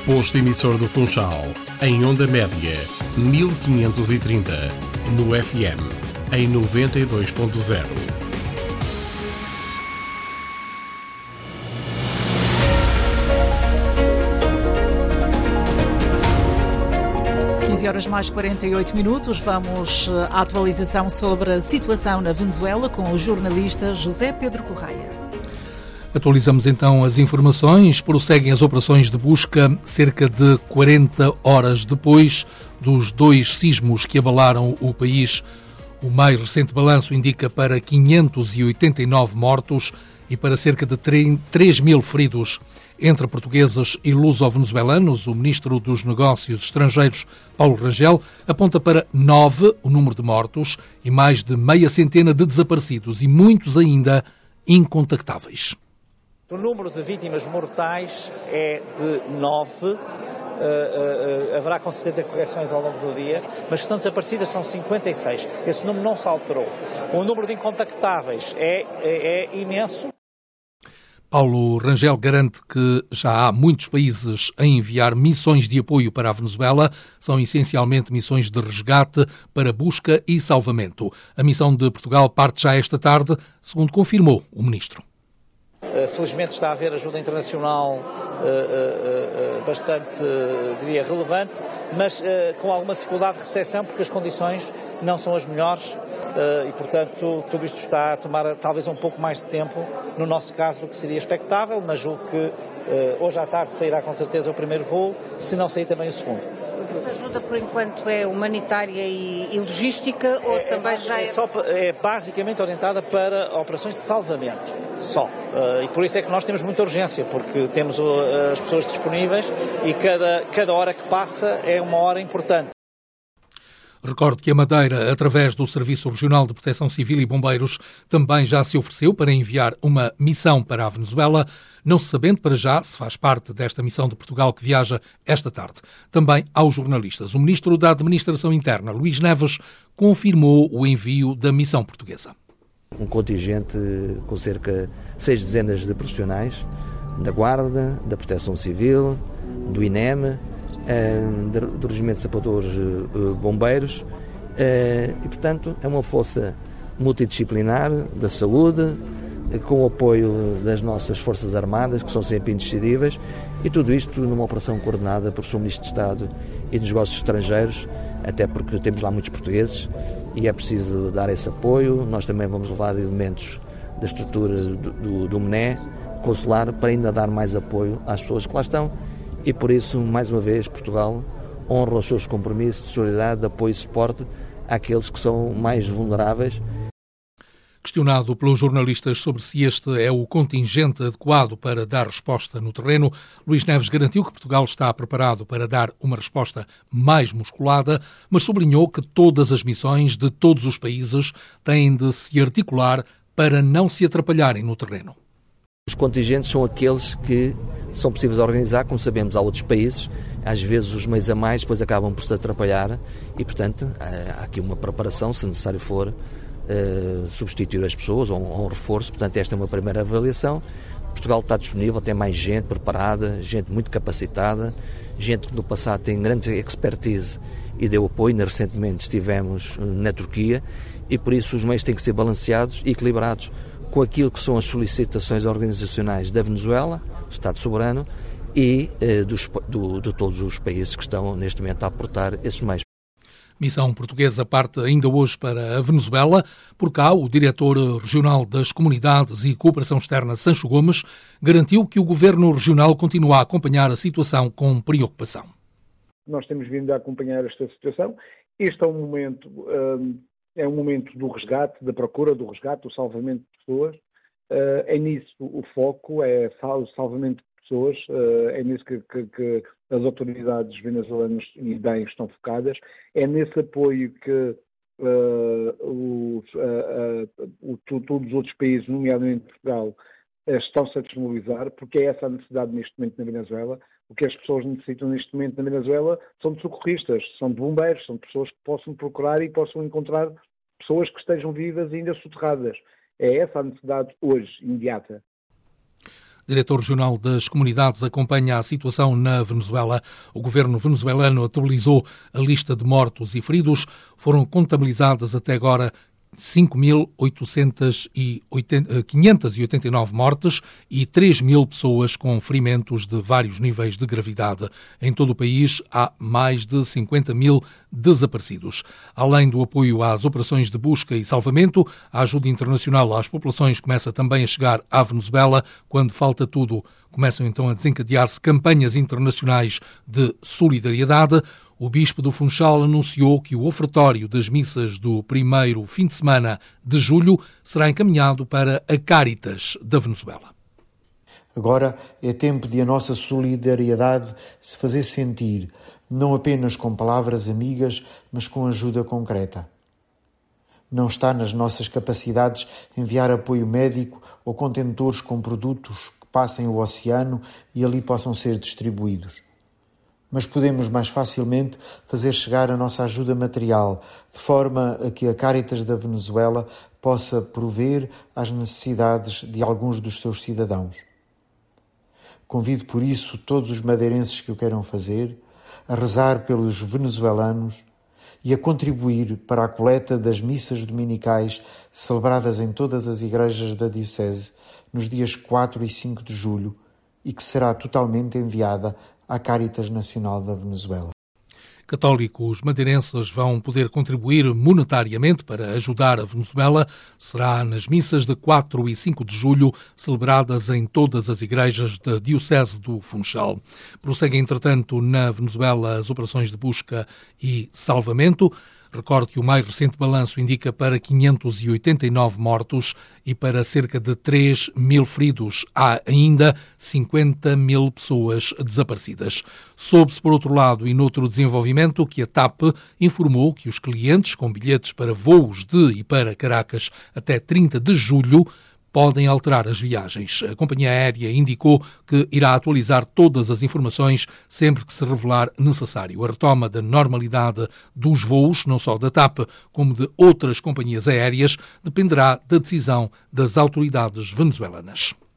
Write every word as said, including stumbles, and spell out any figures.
Posto emissor do Funchal, em onda média, mil quinhentos e trinta, no F M, em noventa e dois ponto zero. quinze horas mais quarenta e oito minutos, vamos à atualização sobre a situação na Venezuela com o jornalista José Pedro Correia. Atualizamos então as informações. Prosseguem as operações de busca cerca de quarenta horas depois dos dois sismos que abalaram o país. O mais recente balanço indica para quinhentos e oitenta e nove mortos e para cerca de três mil feridos. Entre portugueses e luso-venezuelanos, o ministro dos Negócios Estrangeiros, Paulo Rangel, aponta para nove o número de mortos e mais de meia centena de desaparecidos e muitos ainda incontactáveis. O número de vítimas mortais é de nove, uh, uh, uh, haverá com certeza correções ao longo do dia, mas que estão desaparecidas são cinquenta e seis. Esse número não se alterou. O número de incontactáveis é, é, é imenso. Paulo Rangel garante que já há muitos países a enviar missões de apoio para a Venezuela. São essencialmente missões de resgate para busca e salvamento. A missão de Portugal parte já esta tarde, segundo confirmou o ministro. Felizmente está a haver ajuda internacional uh, uh, uh, bastante, uh, diria, relevante, mas uh, com alguma dificuldade de recepção, porque as condições não são as melhores uh, e, portanto, tudo isto está a tomar talvez um pouco mais de tempo, no nosso caso, do que seria expectável, mas julgo que uh, hoje à tarde sairá com certeza o primeiro voo, se não sair também o segundo. Essa ajuda, por enquanto, é humanitária e, e logística ou é, também já é... É, só, é basicamente orientada para operações de salvamento, só. Uh, e por isso é que nós temos muita urgência, porque temos uh, as pessoas disponíveis e cada, cada hora que passa é uma hora importante. Recordo que a Madeira, através do Serviço Regional de Proteção Civil e Bombeiros, também já se ofereceu para enviar uma missão para a Venezuela, não se sabendo para já se faz parte desta missão de Portugal que viaja esta tarde. Também aos jornalistas. O Ministro da Administração Interna, Luís Neves, confirmou o envio da missão portuguesa. Um contingente com cerca de seis dezenas de profissionais da Guarda, da Proteção Civil, do I N E M, do Regimento de Sapatores Bombeiros e, portanto, é uma força multidisciplinar da saúde, com o apoio das nossas Forças Armadas, que são sempre indiscedíveis, e tudo isto numa operação coordenada por Sr Ministro de Estado e dos Negócios Estrangeiros, até porque temos lá muitos portugueses e é preciso dar esse apoio. Nós também vamos levar elementos da estrutura do, do, do M N E consular para ainda dar mais apoio às pessoas que lá estão. E por isso, mais uma vez, Portugal honra os seus compromissos de solidariedade, de apoio e suporte àqueles que são mais vulneráveis. Questionado pelos jornalistas sobre se este é o contingente adequado para dar resposta no terreno, Luís Neves garantiu que Portugal está preparado para dar uma resposta mais musculada, mas sublinhou que todas as missões de todos os países têm de se articular para não se atrapalharem no terreno. Os contingentes são aqueles que são possíveis de organizar, como sabemos, há outros países, às vezes os meios a mais depois acabam por se atrapalhar e, portanto, há aqui uma preparação, se necessário for, uh, substituir as pessoas ou um, ou um reforço. Portanto, esta é uma primeira avaliação. Portugal está disponível, tem mais gente preparada, gente muito capacitada, gente que no passado tem grande expertise e deu apoio. Ainda recentemente estivemos na Turquia e, por isso, os meios têm que ser balanceados e equilibrados com aquilo que são as solicitações organizacionais da Venezuela, Estado soberano, e eh, dos, do, de todos os países que estão neste momento a aportar esses meios. Missão portuguesa parte ainda hoje para a Venezuela. Por cá, o diretor regional das Comunidades e Cooperação Externa, Sancho Gomes, garantiu que o governo regional continua a acompanhar a situação com preocupação. Nós temos vindo a acompanhar esta situação. Este é um momento... Um... É um momento do resgate, da procura do resgate, do salvamento de pessoas. Uh, é nisso o foco, é o salvamento de pessoas, uh, é nisso que, que, que as autoridades venezuelanas e bem estão focadas. É nesse apoio que uh, os, uh, uh, uh, todos os outros países, nomeadamente Portugal, uh, estão-se a desmobilizar, porque é essa a necessidade neste momento na Venezuela. O que as pessoas necessitam neste momento na Venezuela são de socorristas, são de bombeiros, são de pessoas que possam procurar e possam encontrar pessoas que estejam vivas e ainda soterradas. É essa a necessidade hoje, imediata. diretor regional das comunidades, acompanha a situação na Venezuela. O governo venezuelano atualizou a lista de mortos e feridos. Foram contabilizadas até agora cinco mil quinhentas e oitenta e nove mortes e três mil pessoas com ferimentos de vários níveis de gravidade. Em todo o país há mais de cinquenta mil desaparecidos. Além do apoio às operações de busca e salvamento, a ajuda internacional às populações começa também a chegar à Venezuela. Quando falta tudo, começam então a desencadear-se campanhas internacionais de solidariedade. O bispo do Funchal anunciou que o ofertório das missas do primeiro fim de semana de julho será encaminhado para a Cáritas da Venezuela. Agora é tempo de a nossa solidariedade se fazer sentir, não apenas com palavras amigas, mas com ajuda concreta. Não está nas nossas capacidades enviar apoio médico ou contentores com produtos que passem o oceano e ali possam ser distribuídos. Mas podemos mais facilmente fazer chegar a nossa ajuda material, de forma a que a Cáritas da Venezuela possa prover às necessidades de alguns dos seus cidadãos. Convido por isso todos os madeirenses que o queiram fazer, a rezar pelos venezuelanos e a contribuir para a coleta das missas dominicais celebradas em todas as igrejas da Diocese nos dias quatro e cinco de julho e que será totalmente enviada à Cáritas Nacional da Venezuela. Católicos madeirenses vão poder contribuir monetariamente para ajudar a Venezuela. Será nas missas de quatro e cinco de julho, celebradas em todas as igrejas da Diocese do Funchal. Prosseguem, entretanto, na Venezuela as operações de busca e salvamento. Recordo que o mais recente balanço indica para quinhentos e oitenta e nove mortos e para cerca de três mil feridos. Há ainda cinquenta mil pessoas desaparecidas. Soube-se, por outro lado, e noutro desenvolvimento, que a TAP informou que os clientes com bilhetes para voos de e para Caracas até trinta de julho podem alterar as viagens. A companhia aérea indicou que irá atualizar todas as informações sempre que se revelar necessário. A retoma da normalidade dos voos, não só da TAP, como de outras companhias aéreas, dependerá da decisão das autoridades venezuelanas.